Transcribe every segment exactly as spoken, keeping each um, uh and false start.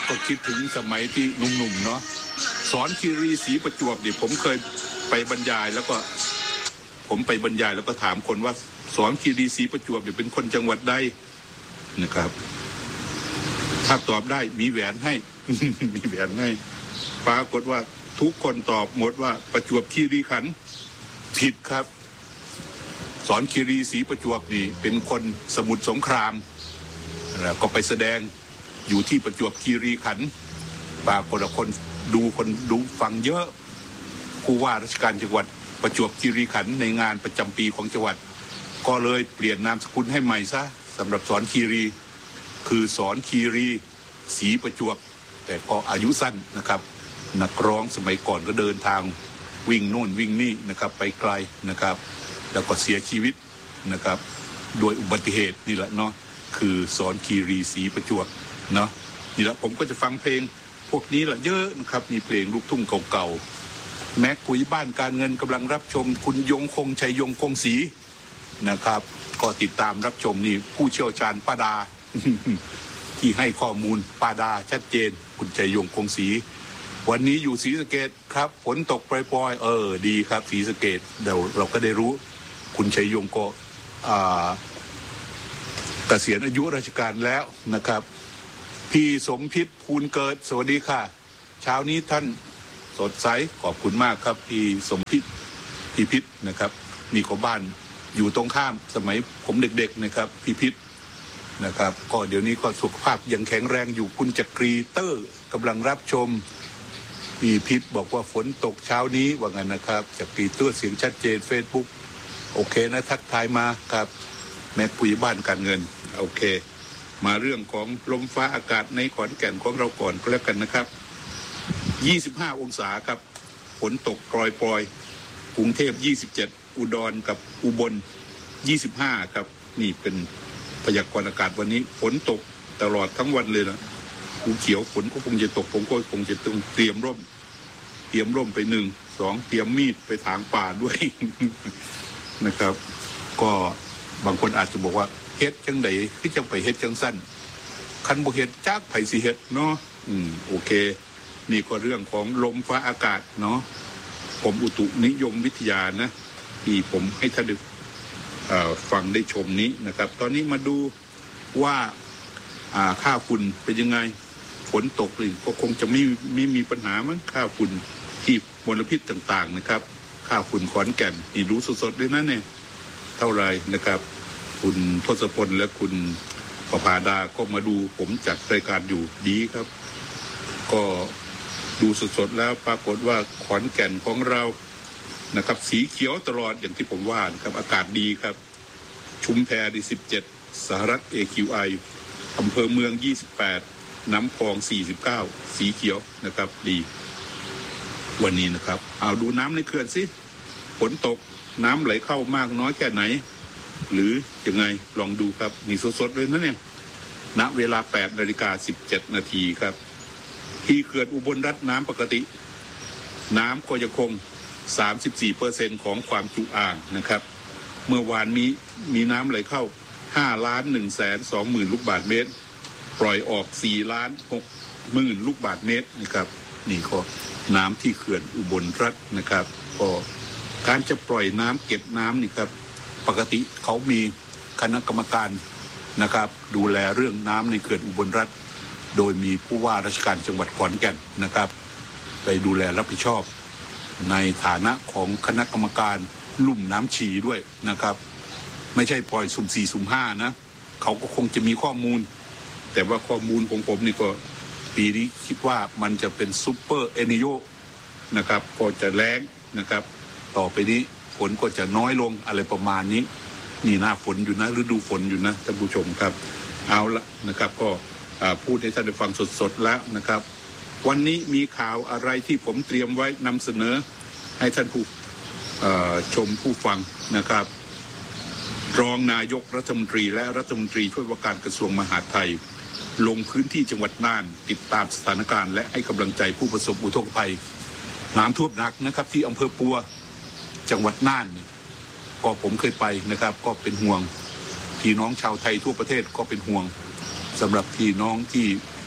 ก็คิดถึงสมัยที่หนุ่มๆเนาะสอนคีรีศรีประจวบดิผมเคยไปบรรยายแล้วก็ผมไปบรรยายแล้วก็ถามคนว่าสอนคีรีศรีประจวบเนี่ยเป็นคนจังหวัดใดนะครับถ้าตอบได้มีแหวนให้ มีแหวนให้ปรากฏว่าทุกคนตอบหมดว่าประจวบคีรีขันธ์ผิดครับสอนคีรีศรีประจวบนี่เป็นคนสมุทรสงครามแล้วก็ไปแสดงอยู่ที่ประจวบคีรีขันธ์ปรากฏว่าคนดูคนดูฟังเยอะผู้ว่าราชการจังหวัดประจวบคีรีขันธ์ในงานประจำปีของจังหวัดก็เลยเปลี่ยนนามสกุลให้ใหม่ซะสำหรับสอนคีรีคือสอนคีรีศรีประจวบแต่ก็อายุสั้นนะครับนักร้องสมัยก่อนก็เดินทางวิ่งโน่นวิ่งนี่นะครับไปไกลนะครับแล้วก็เสียชีวิตนะครับโดยอุบัติเหตุนี่แหละเนาะคือสอนคีรีศรีประจวบเนาะนี่แหละผมก็จะฟังเพลงพวกนี้แหละเยอะนะครับมีเพลงลูกทุ่งเก่าๆแม็กคุยบ้านการเงินกำลังรับชมคุณยงคงชัยยงคงศรีนะครับก็ติดตามรับชมนี่ผู้เชี่ยวชาญป้าดา ที่ให้ข้อมูลป้าดาชัดเจนคุณชัยยงคงศรีวันนี้อยู่ศรีสะเกษครับฝนตกปล่อยๆเออดีครับศรีสะเกษเดี๋ยวเราก็ได้รู้คุณชัยยงก็อ่าเกษียณอายุราชการแล้วนะครับพี่สมพิษภูลเกิดสวัสดีค่ะเช้านี้ท่านสดใสขอบคุณมากครับพี่สมพิษพี่พิษนะครับมีของบ้านอยู่ตรงข้ามสมัยผมเด็กๆนะครับพี่พิษนะครับก็เดี๋ยวนี้ก็สุขภาพยังแข็งแรงอยู่คุณจักรีเตอร์กำลังรับชมพี่พิษบอกว่าฝนตกเช้านี้ว่างั้นนะครับจักรีเตอร์เสียงชัดเจน Facebook โอเคนะทักทายมาครับแม่ปุยบ้านการเงินโอเคมาเรื่องของลมฟ้าอากาศในขอนแก่นของเราก่อนก็แล้วกันนะครับยี่สิบห้าองศาครับฝนตกปล่อยๆกรุงเทพยี่สิบเจ็ดอุดรกับอุบลยี่สิบห้าครับนี่เป็นพยากรณ์อากาศวันนี้ฝนตกตลอดทั้งวันเลยนะภูเขียวฝนก็คงจะตกผมก็คงจะต้องเตรียมร่มเตรียมร่มไปหนึ่งสองเตรียมมีดไปถางป่าด้วย นะครับก็บางคนอาจจะบอกว่าเฮ็ดจังไดคือจังไปเฮ็ดจังสั้นคันบ่เฮ็ดจักไผสิเฮ็ดเนาะอืมโอเคนี่ก็เรื่องของลมฟ้าอากาศเนาะผมอุตุนิยมวิทยานะที่ผมให้ท่านได้ฟังได้ชมนี้นะครับตอนนี้มาดูว่าค่าฝุ่นเป็นยังไงฝนตกหรือก็คงจะไม่ไม่มีปัญหามั้งค่าฝุ่นที่มลพิษต่างๆนะครับค่าฝุ่นขอนแก่นนี่รู้สดๆเลยนะเนี่ยเท่าไรนะครับคุณทศพลและคุณประภาดาก็มาดูผมจัดรายการอยู่ดีครับก็ดูสดๆแล้วปรากฏว่าขอนแก่นของเรานะครับสีเขียวตลอดอย่างที่ผมว่านะครับอากาศดีครับชุมแพดีสิบเจ็ดสหรัฐ เอ คิว ไอ อำเภอเมืองยี่สิบแปดน้ำพองสี่สิบเก้าสีเขียวนะครับดีวันนี้นะครับเอาดูน้ำในเขื่อนสิฝนตกน้ำไหลเข้ามากน้อยแค่ไหนหรือยังไงลองดูครับนี่สดๆเลยนะเนี่ยณเวลาแปดนาฬิกาสิบเจ็ดนาทีครับที่เขื่อนอุบลรัตน์น้ำปกติน้ำก็ยังคง สามสิบสี่เปอร์เซ็นต์ ของความจุอ่างนะครับเมื่อวานมีมีน้ำไหลเข้าห้าล้านหนึ่งแสนสองหมื่นลูกบาศก์เมตรปล่อยออกสี่ล้านหกหมื่นลูกบาศก์เมตรนะครับนี่ก็น้ำที่เขื่อนอุบลรัตน์นะครับก็การจะปล่อยน้ำเก็บน้ำนี่ครับปกติเขามีคณะกรรมการนะครับดูแลเรื่องน้ำในเขื่อนอุบลรัตน์โดยมีผู้ว่าราชการจังหวัดขอนแก่นนะครับไปดูแลรับผิดชอบในฐานะของคณะกรรมการลุ่มน้ำฉีด้วยนะครับไม่ใช่ปล่อยสุ่มสี่สุ่มห้านะเขาก็คงจะมีข้อมูลแต่ว่าข้อมูลของผมนี่ก็ปีนี้คิดว่ามันจะเป็นซุปเปอร์เอนิโยนะครับก็จะแรงนะครับต่อไปนี้ฝนก็จะน้อยลงอะไรประมาณนี้นี่หน้าฝนอยู่นะฤดูฝนอยู่นะท่านผู้ชมครับเอาละนะครับก็พูดให้ท่านได้ฟังสดๆแล้วนะครับวันนี้มีข่าวอะไรที่ผมเตรียมไว้นำเสนอให้ท่านผู้ชมผู้ฟังนะครับรองนายกรัฐมนตรีและรัฐมนตรีช่วยว่าการกระทรวงมหาดไทยลงพื้นที่จังหวัดน่านติดตามสถานการณ์และให้กำลังใจผู้ประสบอุทกภัยน้ำท่วมหนักนะครับที่อำเภอปัวจังหวัดน่านก็ผมเคยไปนะครับก็เป็นห่วงพี่น้องชาวไทยทั่วประเทศก็เป็นห่วงสำหรับพี่น้องที่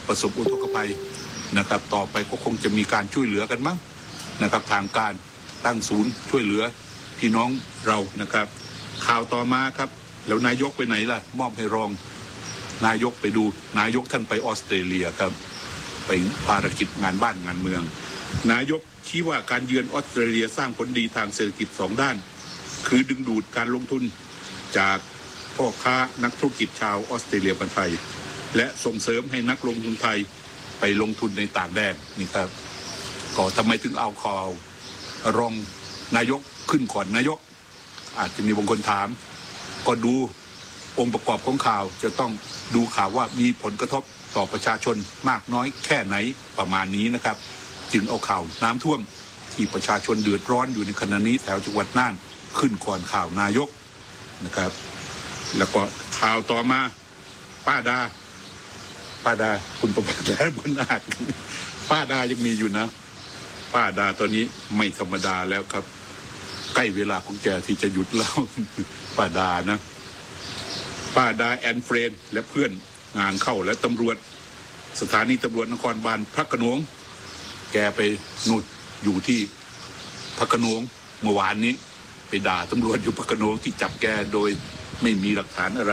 ประสบอุทกภัยนะครับต่อไปก็คงจะมีการช่วยเหลือกันมั้งนะครับทางการตั้งศูนย์ช่วยเหลือพี่น้องเรานะครับข่าวต่อมาครับแล้วนายกไปไหนล่ะมอบให้รองนายกไปดูนายกท่านไปออสเตรเลียครับไปภารกิจงานบ้านงานเมืองนายกชี้ว่าการเยือนออสเตรเลียสร้างผลดีทางเศรษฐกิจสองด้านคือดึงดูดการลงทุนจากพ่อค้านักธุรกิจชาวออสเตรเลียเป็นไทยและส่งเสริมให้นักลงทุนไทยไปลงทุนในต่างแดนนี่ครับก็ทำไมถึงเอาข่าวรองนายกขึ้นก่อนนายกอาจจะมีบางคนถามก็ดูองค์ประกอบของข่าวจะต้องดูข่าวว่ามีผลกระทบต่อประชาชนมากน้อยแค่ไหนประมาณนี้นะครับจึงเอาข่าวน้ำท่วมที่ประชาชนเดือดร้อนอยู่ในขณะนี้แถวจังหวัดน่านขึ้นก่อนข่าวนายกนะครับแล้วก็ข่าวต่อมาป้าดาป้าดาคุณประพัฒน์และบุญนาคป้าดายังมีอยู่นะป้าดาตอนนี้ไม่ธรรมดาแล้วครับใกล้เวลาของแกที่จะหยุดแล้วป้าดานะป้าดาแอนเฟรนและเพื่อนงานเข้าและตำรวจสถานีตำรวจนครบาลพระโขนงแกไปนุดอยู่ที่พระโขนงเมื่อวานนี้ไปด่าตำรวจอยู่พระโขนงที่จับแกโดยไม่มีหลักฐานอะไร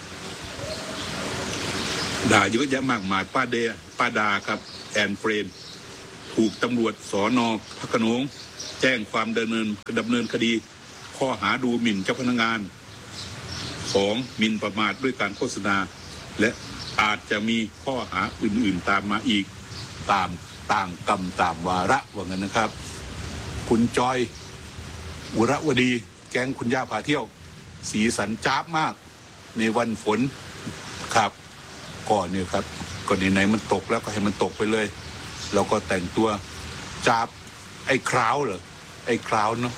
ด่าเยอะแยะมากมายป้าเดป้าดาครับแอนเฟรนถูกตำรวจสน.พระโขนงแจ้งความดำเนินดำเนินคดีข้อหาดูหมิ่นเจ้าพนักงานสองหมิ่นประมาทด้วยการโฆษณาและอาจจะมีข้อหาอื่นๆตามมาอีกตามต่างกรรมตามวาระว่างั้นนะครับคุณจอยอุระวดีแก๊งคุณย่าพาเที่ยวสีสันจ้าบมากในวันฝนครับก่อนเนี่ยครับก่อนไหนๆมันตกแล้วก็ให้มันตกไปเลยเราก็แต่งตัวจ้าบไอ้คราวเหรอไอ้คราวเนาะ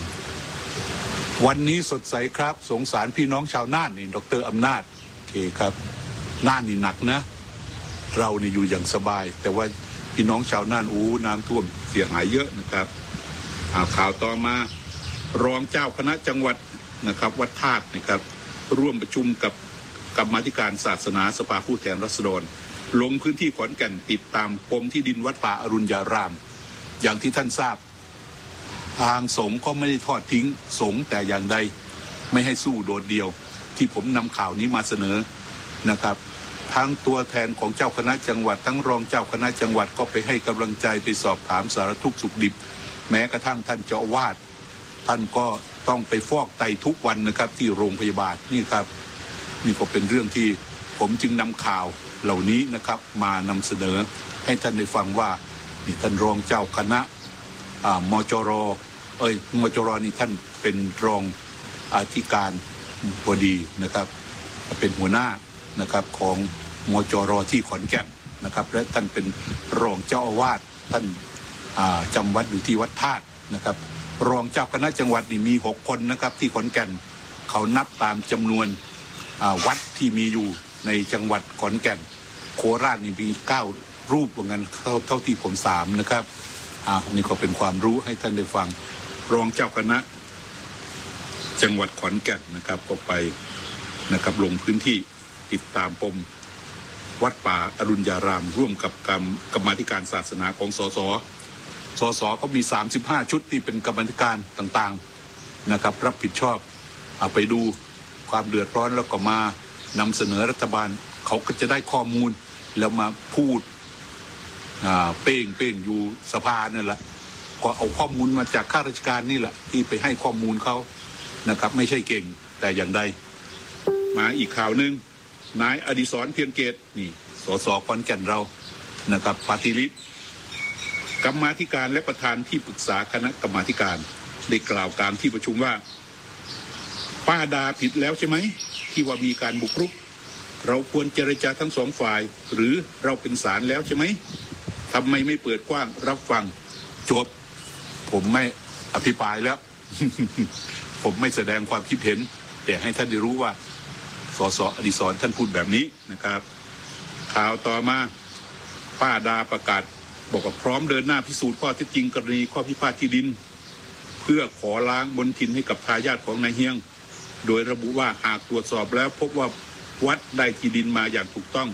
วันนี้สดใสครับสงสารพี่น้องชาวน่านนี่ดร.อำนาจโอเคครับน่านนี่หนักนะเรานี่อยู่อย่างสบายแต่ว่าพี่น้องชาวน่านอู้น้ำท่วมเสียหายเยอะนะครับข่าวต่อมารองเจ้าคณะจังหวัดนะครับวัดธาตุนะครับร่วมประชุมกับกรรมาธิการศาสนาสภาผู้แทนราษฎรลงพื้นที่ขอนแก่นติดตามปมที่ดินวัดป่าอรุณยารามอย่างที่ท่านทราบทางสงฆ์ก็ไม่ได้ทอดทิ้งสงฆ์แต่อย่างใดไม่ให้สู้โดดเดี่ยวที่ผมนำข่าวนี้มาเสนอนะครับทั้งตัวแทนของเจ้าคณะจังหวัดทั้งรองเจ้าคณะจังหวัดก็ไปให้กำลังใจไปสอบถามสารทุกข์สุขดิบแม้กระทั่งท่านเจ้าอาวาสท่านก็ต้องไปฟอกไตทุกวันนะครับที่โรงพยาบาลนี่ครับนี่ก็เป็นเรื่องที่ผมจึงนำข่าวเหล่านี้นะครับมานำเสนอให้ท่านได้ฟังว่านี่ท่านรองเจ้าคณะมจรเอ้ยมจรนี่ท่านเป็นรองอธิการบดีนะครับเป็นหัวหน้านะครับของมจรที่ขอนแก่นนะครับและท่านเป็นรองเจ้าอาวาสท่านจำวัดอยู่ที่วัดธาตุนะครับรองเจ้าคณะจังหวัดนี่มีหกคนนะครับที่ขอนแก่นเขานับตามจำนวนวัดที่มีอยู่ในจังหวัดขอนแก่นโคราชนี่มีเก้ารูปเหมือนกันเท่าที่ผมสามนะครับอ่านี่ก็เป็นความรู้ให้ท่านได้ฟังรองเจ้าคณะจังหวัดขอนแก่นนะครับก็ไปนะครับลงพื้นที่ติดตามปมวัดป่าอรุณยารามร่วมกับกรรมกรรมาธิการศาสนาของสสสสก็มีสามสิบห้าชุดที่เป็นกรรมาธิการต่างๆนะครับรับผิดชอบเอาไปดูความเดือดร้อนแล้วก็มานำเสนอรัฐบาลเขาก็จะได้ข้อมูลแล้วมาพูดเป้งเป้งอยู่สภานั่นแหละก็เอาข้อมูลมาจากข้าราชการนี่แหละที่ไปให้ข้อมูลเขานะครับไม่ใช่เก่งแต่อย่างใดมาอีกข่าวหนึ่งนายอดิศรเพียรเกตนี่สสขอนแก่นเรานะครับปฏิริษีกรรมาธิการและประธานที่ปรึกษาคณะกรรมาธิการได้กล่าวกลางที่ประชุมว่าป้าดาผิดแล้วใช่ไหมที่ว่ามีการบุกรุกเราควรเจรจาทั้งสองฝ่ายหรือเราเป็นศาลแล้วใช่ไหมทำไมไม่เปิดกว้างรับฟังจบผมไม่อภิปรายแล้ว ผมไม่แสดงความคิดเห็นแต่ให้ท่านได้รู้ว่าสสอดิศรท่านพูดแบบนี้นะครับข่าวต่อมาป้าดาประกาศบอกว่าพร้อมเดินหน้าพิสูจน์ข้อเท็จจริงกรณีข้อพิพาทที่ดินเพื่อขอล้างมลทินให้กับทายาทของนายเฮียงโดยระบุว่าหากตรวจสอบแล้วพบว่าวัดได้ที่ดินมาอย่างถูกต้อง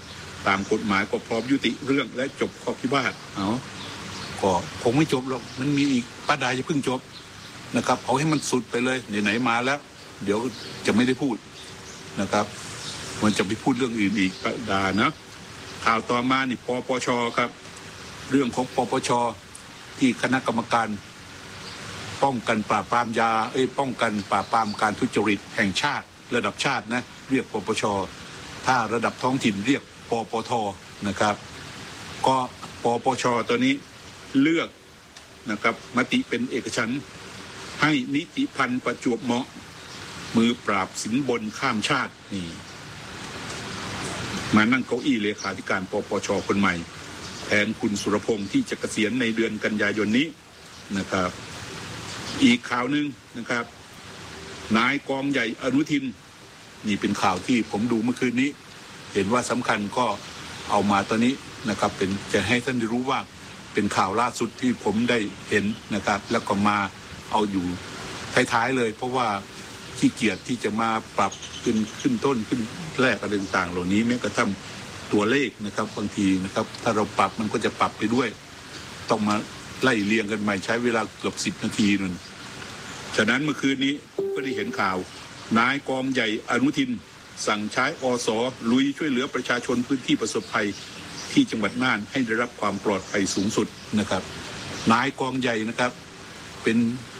ตามกฎหมายก็พร้อมยุติเรื่องและจบข้อพิพาทเอาก็คงไม่จบหรอกมันมีอีกป้าดาจะเพิ่งจบนะครับเอาให้มันสุดไปเลยไหนๆมาแล้วเดี๋ยวจะไม่ได้พูดนะครับมันจะไปพูดเรื่องอื่นอีกป้าดานะข่าวต่อมานี่ปปชครับเรื่องของปปชที่คณะกรรมการป้องกันปราบปรามยาเอ้ยป้องกันปราบปรามการทุจริตแห่งชาติระดับชาตินะเรียกปปชถ้าระดับท้องถิ่นเรียกปปทนะครับก็ปปชตัวนี้เลือกนะครับมติเป็นเอกฉันท์ให้นิติพันธ์ประจวบเหมาะมือปราบสินบนข้ามชาตินี่มานั่งเก้าอี้เลขาธิการปปชคนใหม่แทนคุณสุรพงษ์ที่จะเกษียณในเดือนกันยายนนี้นะครับอีกข่าวหนึ่งนะครับนายกองใหญ่อนุทินนี่เป็นข่าวที่ผมดูเมื่อคืนนี้เห็นว่าสำคัญก็เอามาตอนนี้นะครับเป็นจะให้ท่านได้รู้ว่าเป็นข่าวล่าสุดที่ผมได้เห็นนะครับแล้วก็มาเอาอยู่ท้ายๆเลยเพราะว่าขี้เกียจที่จะมาปรับขึ้นขึ้นต้นขึ้นแรกอะไรต่างๆเหล่านี้แม้กระทั่งตัวเลขนะครับบางทีนะครับถ้าเราปรับมันก็จะปรับไปด้วยต้องมาไล่เรียงกันใหม่ใช้เวลาเกือบสิบนาทีนั่นฉะนั้นเมื่อคืนนี้ผมก็ได้เห็นข่าวนายกองใหญ่อนุทินสั่งใช้อสลุยช่วยเหลือประชาชนพื้นที่ประสบภัยที่จังหวัดน่านให้ได้รับความปลอดภัยสูงสุดนะครับนายกองใหญ่นะครับเป็น